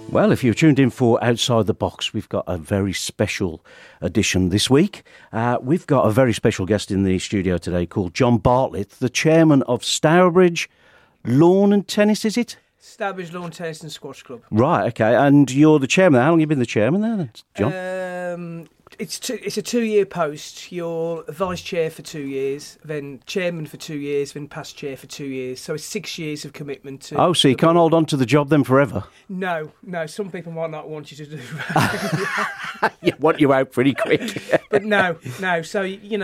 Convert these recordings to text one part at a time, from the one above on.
Well, if you're tuned in for Outside the Box, we've got a very special edition this week. We've got a very special guest in the studio today called John Bartlett, the chairman of Stourbridge Lawn and Tennis, is it? Stourbridge Lawn Tennis and Squash Club. Right, okay. And you're the chairman. How long have you been the chairman there, John? It's a 2-year post. You're vice chair for 2 years, then chairman for 2 years, then past chair for 2 years. So it's 6 years of commitment to... Oh, so you can't hold on to the job then forever? No. Some people might not want you to do that. You want you out pretty quick. But no. So,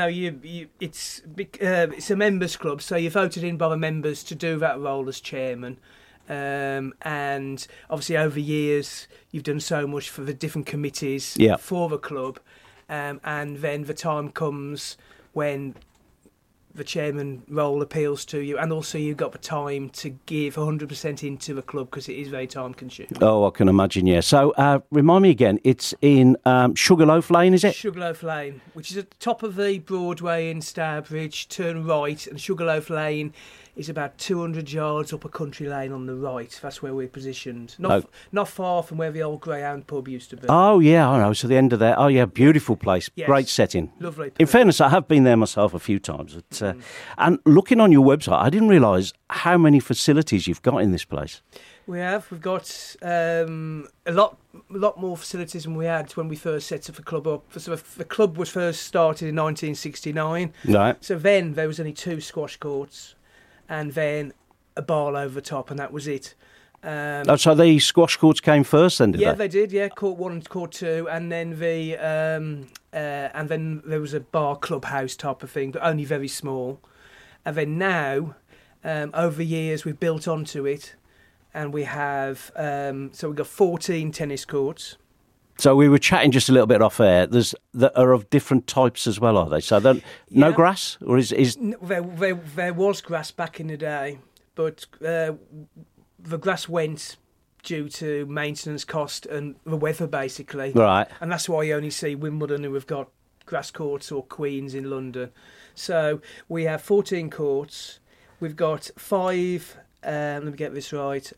it's a members club, so you're voted in by the members to do that role as chairman. And obviously over years you've done so much for the different committees for the club, and then the time comes when the chairman role appeals to you, and also you've got the time to give 100% into the club because it is very time consuming. Oh, I can imagine, yeah. So remind me again, it's in Sugarloaf Lane, is it? Sugarloaf Lane, which is at the top of the Broadway in Stourbridge. Turn right, and Sugarloaf Lane is about 200 yards up a country lane on the right. That's where we're positioned. Not far from where the old Greyhound pub used to be. Oh, yeah, I know. So the end of there. Oh, yeah, beautiful place. Yes. Great setting. Lovely. In fairness, I have been there myself a few times. And looking on your website, I didn't realise how many facilities you've got in this place. We've got a lot more facilities than we had when we first set the club up. So the club was first started in 1969. Right. So then there was only 2 squash courts, and then a bar over the top, and that was it. So the squash courts came first, then, did they? Yeah, they did. Yeah, court 1 and court 2, and then and then there was a bar clubhouse type of thing, but only very small. And then now, over the years, we've built onto it, and we have so we've got 14 tennis courts. So we were chatting just a little bit off air. That are of different types as well, are they? So no grass, or is there was grass back in the day, but the grass went due to maintenance cost and the weather, basically. Right. And that's why you only see Wimbledon who have got grass courts, or Queen's in London. So we have 14 courts. We've got 5. Let me get this right.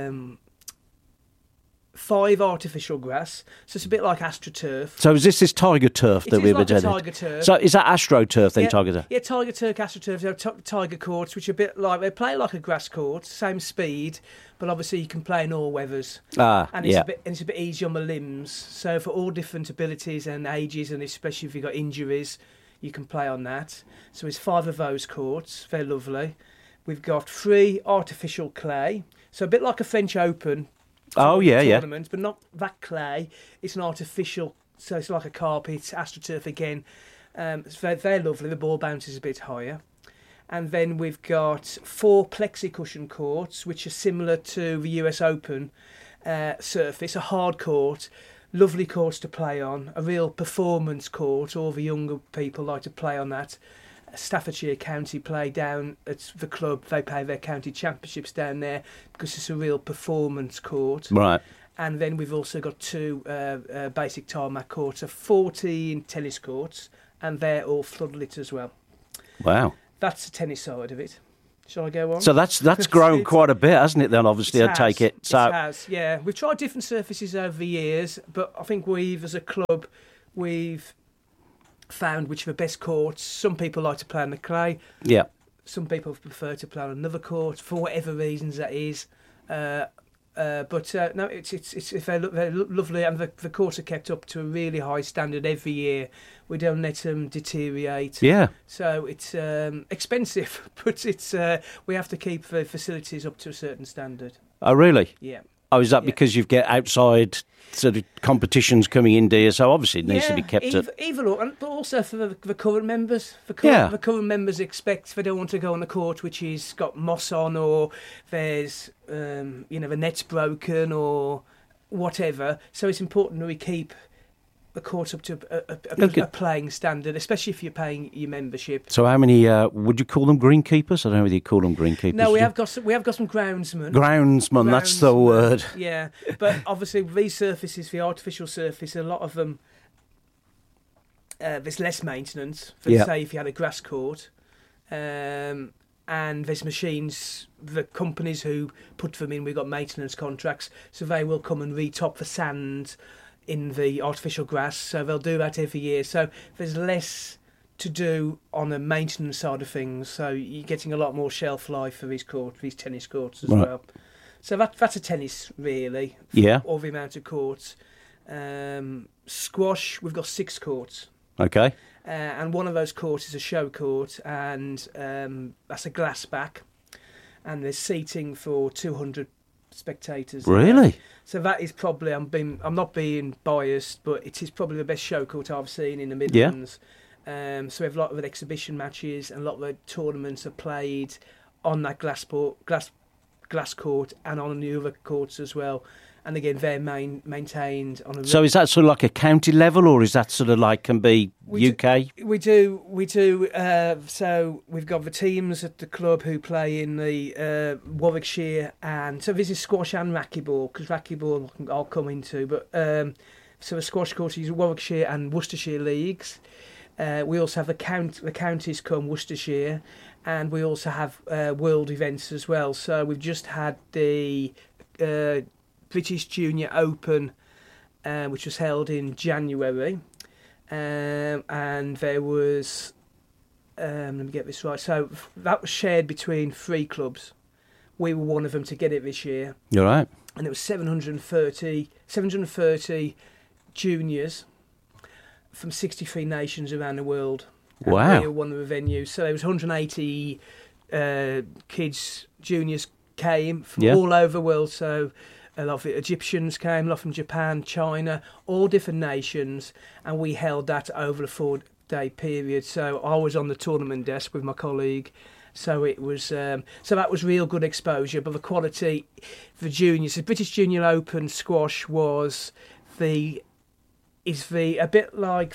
5 artificial grass, so it's a bit like AstroTurf. So is this Tiger Turf that we were doing? Tiger Turf. So is that AstroTurf then, Tiger Turf? Yeah, Tiger Turf, AstroTurf. They're Tiger courts, which are a bit like, they play like a grass court, same speed, but obviously you can play in all weathers. And it's a bit easier on the limbs. So for all different abilities and ages, and especially if you've got injuries, you can play on that. So it's 5 of those courts. They're lovely. We've got 3 artificial clay, so a bit like a French Open. Tournament, but not that clay. It's an artificial, so it's like a carpet, AstroTurf again. It's very lovely. The ball bounces a bit higher. And then we've got 4 plexi cushion courts, which are similar to the US Open surface, a hard court, lovely courts to play on, a real performance court. All the younger people like to play on that. Staffordshire County play down at the club. They play their county championships down there because it's a real performance court. Right. And then we've also got 2 basic tarmac courts, so 14 tennis courts, and they're all floodlit as well. Wow. That's the tennis side of it. Shall I go on? So that's grown quite a bit, hasn't it, then, obviously, I take it. So. It has, yeah. We've tried different surfaces over the years, but I think as a club, we've found which are the best courts. Some people like to play on the clay. Yeah. Some people prefer to play on another court for whatever reasons that is. No, it's they're lovely, and the courts are kept up to a really high standard every year. We don't let them deteriorate. Yeah. So it's expensive, but it's we have to keep the facilities up to a certain standard. Oh, really? Yeah. Oh, is that because you've got outside sort of competitions coming in there? So obviously it needs to be kept up. But also for the current members. The current members expect they don't want to go on a court which has got moss on, or there's the net's broken or whatever. So it's important that we keep the court up to a playing standard, especially if you're paying your membership. So how many would you call them greenkeepers? I don't know whether you call them greenkeepers. No, we have got some groundsmen. Groundsmen, that's the word. Yeah, but obviously these surfaces, the artificial surface, a lot of them there's less maintenance. Say if you had a grass court, and there's machines, the companies who put them in, we've got maintenance contracts, so they will come and retop the sand in the artificial grass, so they'll do that every year. So there's less to do on the maintenance side of things, so you're getting a lot more shelf life for these tennis courts as well. So that's a tennis, really, all the amount of courts. Squash, we've got 6 courts. Okay. And one of those courts is a show court, and that's a glass back, and there's seating for 200 spectators. Really? So that is probably, I'm not being biased, but it is probably the best show court I've seen in the Midlands. So we have a lot of exhibition matches, and a lot of the tournaments are played on that glass court and on the other courts as well. And again, they're maintained on a... So is that sort of like a county level, or is that sort of like can be UK? We do. So we've got the teams at the club who play in the Warwickshire, and so this is squash and racquetball, because racquetball I'll come into. But so the squash court is Warwickshire and Worcestershire leagues. We also have the counties come Worcestershire, and we also have world events as well. So we've just had the British Junior Open, which was held in January, and there was, let me get this right, so that was shared between 3 clubs. We were one of them to get it this year. You're right. And it was 730 juniors from 63 nations around the world. Wow. We were one of the venues. So there was 180 kids, juniors came from all over the world, so a lot of the Egyptians came, a lot from Japan, China, all different nations, and we held that over a 4-day period. So I was on the tournament desk with my colleague, so it was so that was real good exposure. But the quality, the juniors, the British Junior Open squash was a bit like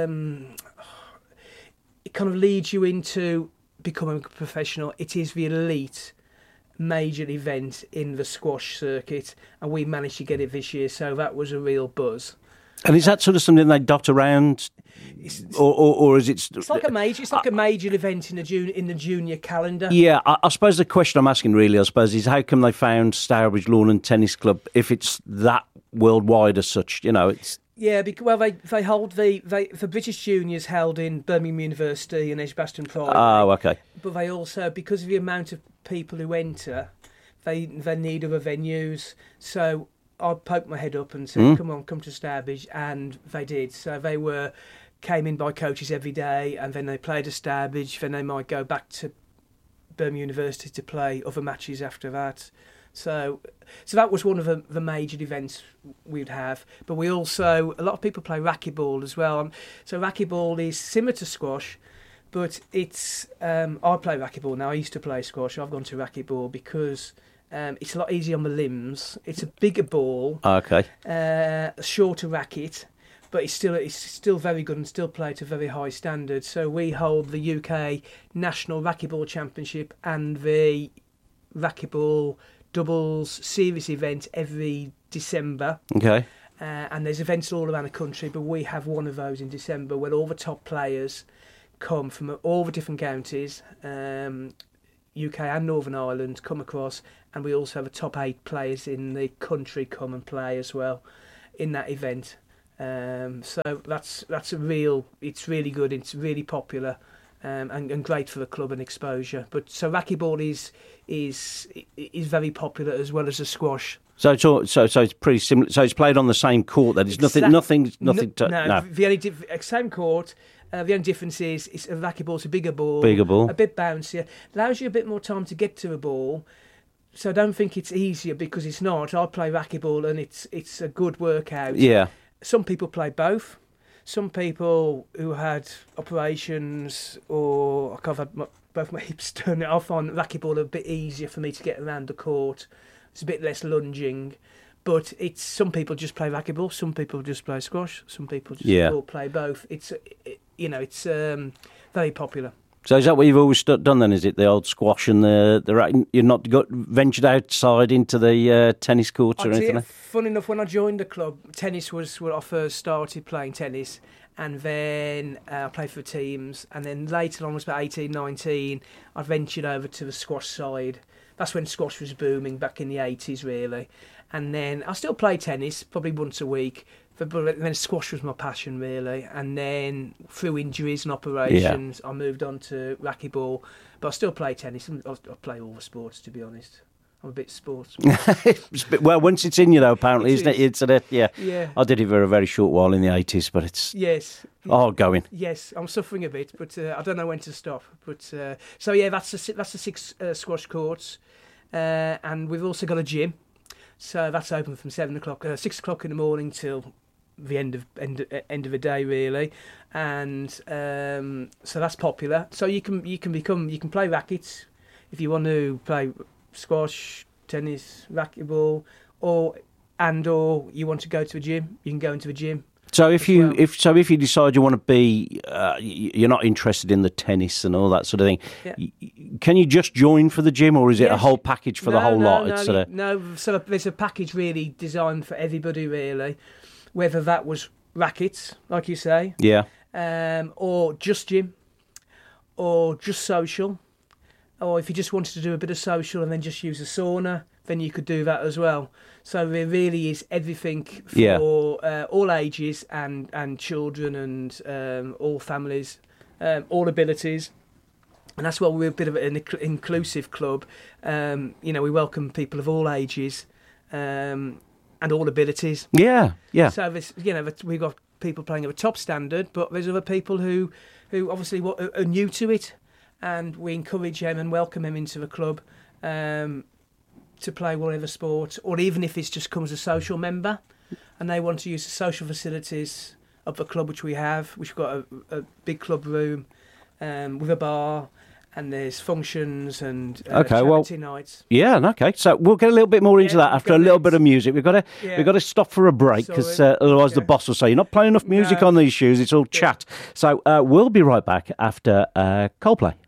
it kind of leads you into becoming a professional. It is the elite major event in the squash circuit, and we managed to get it this year, so that was a real buzz. And is that sort of something they dot around, or is it? It's like a major. It's like a major event in the junior calendar. Yeah, I suppose the question I'm asking really, is how come they found Stourbridge Lawn and Tennis Club if it's that worldwide as such? You know, it's. Yeah, because they hold the British Juniors held in Birmingham University and Edgbaston Priory. Oh, okay. But they also, because of the amount of people who enter, they need other venues. So I poked my head up and said, come to Stourbridge, and they did. So they came in by coaches every day, and then they played at Stourbridge, then they might go back to Birmingham University to play other matches after that. So that was one of the major events we'd have. But we also, a lot of people play racquetball as well. So racquetball is similar to squash, but it's, I play racquetball now. I used to play squash. I've gone to racquetball because it's a lot easier on the limbs. It's a bigger ball. Okay. A shorter racket, but it's still very good and still played to very high standards. So we hold the UK National Racquetball Championship and the racquetball doubles series event every December. Okay. And there's events all around the country, but we have one of those in December where all the top players come from all the different counties, UK and Northern Ireland, come across, and we also have a top 8 players in the country come and play as well in that event. So it's really good, it's really popular, and great for the club and exposure. But so racquetball is very popular as well as the squash. So it's pretty similar. So it's played on the same court. That is nothing. No. The only same court. The only difference is a racquetball's a bigger ball, a bit bouncier, allows you a bit more time to get to a ball. So I don't think it's easier, because it's not. I play racquetball and it's a good workout. Yeah. Some people play both. Some people who had operations or I've had both my hips done, I find racquetball a bit easier for me to get around the court. It's a bit less lunging. But some people just play racquetball, some people just play squash, some people just all play both. It's very popular. So is that what you've always done then? Is it the old squash and the you're not ventured outside into the tennis courts or anything? Funny enough, when I joined the club, tennis was when I first started playing tennis, and then I played for teams, and then later on, I was about 18, 19, I ventured over to the squash side. That's when squash was booming back in the 80s, really. And then I still play tennis, probably once a week, but then squash was my passion, really. And then through injuries and operations, I moved on to racquetball, but I still play tennis. I play all the sports, to be honest. I'm a bit sports. Well, once it's in you, though, apparently, isn't it? It's yeah. I did it for a very short while in the 80s, but it's going. Yes, I'm suffering a bit, but I don't know when to stop. But so yeah, that's the 6 squash courts, and we've also got a gym. So that's open from 6 o'clock in the morning till the end of the day, really, and so that's popular. So you can play rackets if you want to play squash, tennis, racquetball, or you want to go to a gym, you can go into a gym. So if you decide you want to be, you're not interested in the tennis and all that sort of thing, can you just join for the gym, or is it a whole package for the whole lot? No, so there's a package really designed for everybody, really, whether that was rackets, like you say, or just gym, or just social, or if you just wanted to do a bit of social and then just use a sauna, then you could do that as well. So there really is everything for all ages and children and all families, all abilities. And that's why we're a bit of an inclusive club. We welcome people of all ages and all abilities. Yeah. So we've got people playing at a top standard, but there's other people who obviously are new to it, and we encourage them and welcome them into the club. To play whatever sport, or even if it just comes a social member and they want to use the social facilities of the club, which we have. We've got a big club room with a bar, and there's functions and charity nights. Yeah, okay. So we'll get a little bit more into that after a little bit of music. We've got to stop for a break, because otherwise the boss will say, you're not playing enough music on these shoes, it's all chat. So we'll be right back after Coldplay.